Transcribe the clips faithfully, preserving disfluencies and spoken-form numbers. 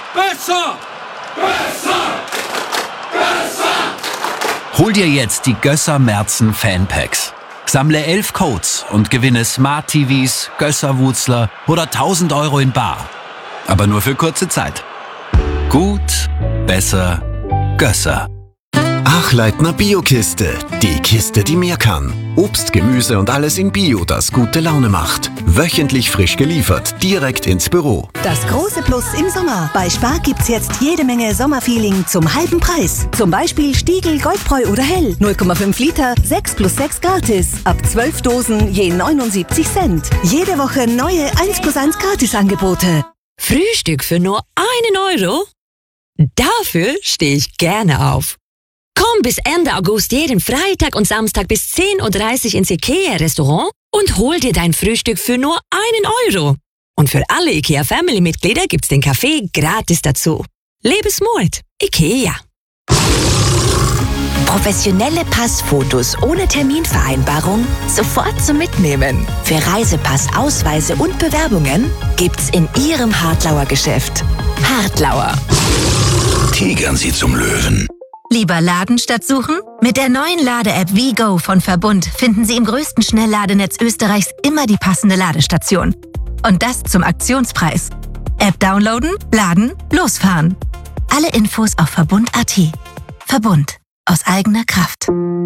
Besser! Besser! Besser! Hol dir jetzt die Gösser Merzen Fanpacks. Sammle elf Codes und gewinne Smart T Vs, Gösser-Wutzler oder tausend Euro in bar. Aber nur für kurze Zeit. Gut, besser, Gösser. Achleitner Bio-Kiste. Die Kiste, die mehr kann. Obst, Gemüse und alles in Bio, das gute Laune macht. Wöchentlich frisch geliefert, direkt ins Büro. Das große Plus im Sommer. Bei Spar gibt's jetzt jede Menge Sommerfeeling zum halben Preis. Zum Beispiel Stiegel, Goldbräu oder Hell. null Komma fünf Liter, sechs plus sechs gratis. Ab zwölf Dosen je neunundsiebzig Cent. Jede Woche neue eins plus eins Gratisangebote. Frühstück für nur einen Euro? Dafür stehe ich gerne auf. Komm bis Ende August jeden Freitag und Samstag bis zehn Uhr dreißig ins IKEA-Restaurant und hol dir dein Frühstück für nur einen Euro. Und für alle IKEA-Family-Mitglieder gibt's den Kaffee gratis dazu. Lebensmut. IKEA. Professionelle Passfotos ohne Terminvereinbarung sofort zum Mitnehmen. Für Reisepass, Ausweise und Bewerbungen gibt's in Ihrem Hartlauer Geschäft. Hartlauer. Tigern Sie zum Löwen. Lieber laden statt suchen? Mit der neuen Lade-App WeGo von Verbund finden Sie im größten Schnellladenetz Österreichs immer die passende Ladestation. Und das zum Aktionspreis. App downloaden, laden, losfahren. Alle Infos auf verbund punkt at. Verbund. Aus eigener Kraft.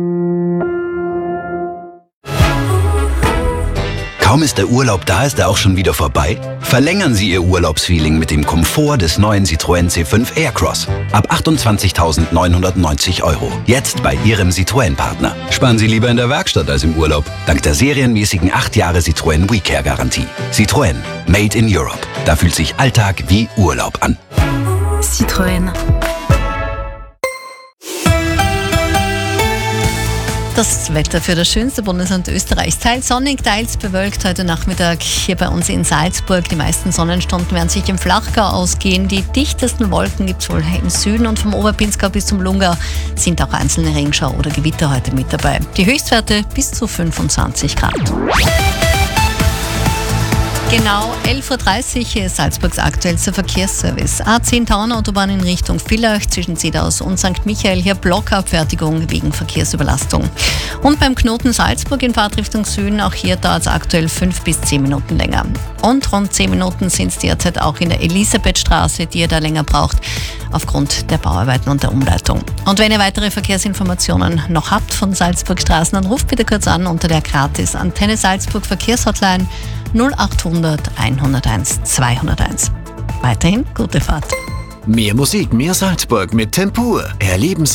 Kaum ist der Urlaub da, ist er auch schon wieder vorbei? Verlängern Sie Ihr Urlaubsfeeling mit dem Komfort des neuen Citroën C fünf Aircross. Ab achtundzwanzigtausendneunhundertneunzig Euro. Jetzt bei Ihrem Citroën-Partner. Sparen Sie lieber in der Werkstatt als im Urlaub. Dank der serienmäßigen acht Jahre Citroën WeCare-Garantie. Citroën. Made in Europe. Da fühlt sich Alltag wie Urlaub an. Citroën. Das Wetter für das schönste Bundesland Österreichs. Teils sonnig, teils bewölkt heute Nachmittag hier bei uns in Salzburg. Die meisten Sonnenstunden werden sich im Flachgau ausgehen. Die dichtesten Wolken gibt es wohl im Süden und vom Oberpinzgau bis zum Lungau sind auch einzelne Regenschau oder Gewitter heute mit dabei. Die Höchstwerte bis zu fünfundzwanzig Grad. Genau elf Uhr dreißig ist Salzburgs aktuellster Verkehrsservice. A zehn Tauern-Autobahn in Richtung Villach zwischen Ziedaus und Sankt Michael. Hier Blockabfertigung wegen Verkehrsüberlastung. Und beim Knoten Salzburg in Fahrtrichtung Süden, auch hier dauert es aktuell fünf bis zehn Minuten länger. Und rund zehn Minuten sind es derzeit auch in der Elisabethstraße, die ihr da länger braucht, aufgrund der Bauarbeiten und der Umleitung. Und wenn ihr weitere Verkehrsinformationen noch habt von Salzburg Straßen, dann ruft bitte kurz an unter der gratis Antenne Salzburg Verkehrshotline null achthundert, hunderteins, zweihunderteins. Weiterhin gute Fahrt. Mehr Musik, mehr Salzburg mit Tempur. Erleben Sie